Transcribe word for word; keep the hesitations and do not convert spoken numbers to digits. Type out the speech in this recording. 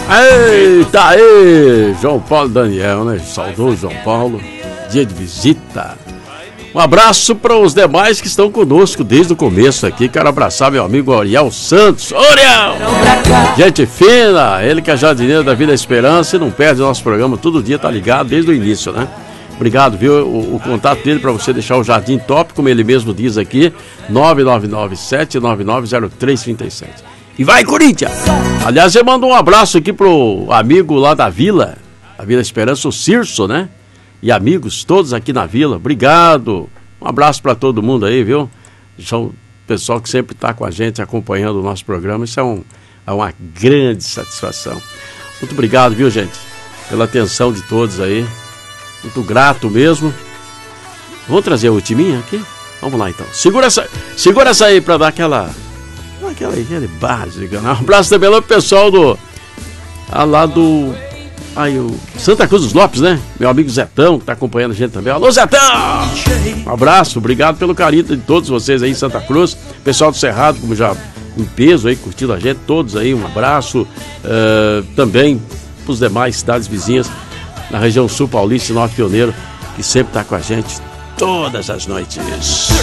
Eita aí, João Paulo Daniel, né? Saudoso João Paulo, dia de visita. Um abraço para os demais que estão conosco desde o começo aqui. Quero abraçar meu amigo Ariel Santos. Ariel! Gente fina, ele que é jardineiro da Vida Esperança e não perde o nosso programa, todo dia tá ligado desde o início, né? Obrigado, viu? O, o contato dele para você deixar o Jardim Top, como ele mesmo diz aqui, nove nove nove sete nove nove zero três três sete. E vai, Corinthians! Aliás, eu mando um abraço aqui pro amigo lá da Vila, a Vila Esperança, o Cirso, né? E amigos todos aqui na Vila, obrigado. Um abraço para todo mundo aí, viu? São o pessoal que sempre está com a gente, acompanhando o nosso programa. Isso é, um, é uma grande satisfação. Muito obrigado, viu, gente? Pela atenção de todos aí. Muito grato mesmo. Vamos trazer a ultiminha aqui? Vamos lá, então. Segura essa, segura essa aí para dar aquela... Aquela, aquela básica. Um abraço também lá pro pessoal do... Ah, lá do... Aí o Santa Cruz dos Lopes, né? Meu amigo Zetão, que tá acompanhando a gente também. Alô, Zetão! Um abraço, obrigado pelo carinho de todos vocês aí em Santa Cruz. Pessoal do Cerrado, como já em peso aí, curtindo a gente, todos aí, um abraço. Uh, também pros demais cidades vizinhas, na região sul paulista e norte pioneiro, que sempre tá com a gente todas as noites.